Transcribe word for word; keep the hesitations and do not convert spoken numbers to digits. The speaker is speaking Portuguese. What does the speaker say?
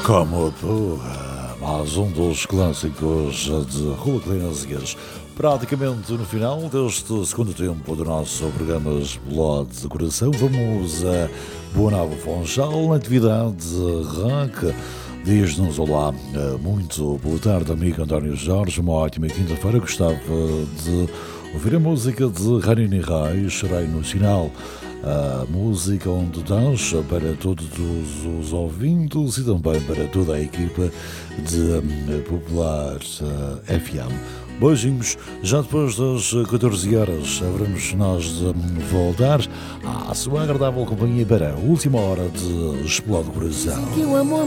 Como tu, mais um dos clássicos de Rua Clínicas, praticamente no final deste segundo tempo do nosso programa Explode de Coração. Vamos a Boa Nova Funchal, na atividade rock. Diz-nos olá, muito boa tarde, amigo António Jorge, uma ótima quinta-feira. Gostava de ouvir a música de Ranini Rai, Chorei no Sinal. A música onde dás para todos os ouvintes e também para toda a equipa de Popular F M. Beijinhos, já depois das catorze horas haveremos nós de voltar à sua agradável companhia para a última hora de Explode o Coração.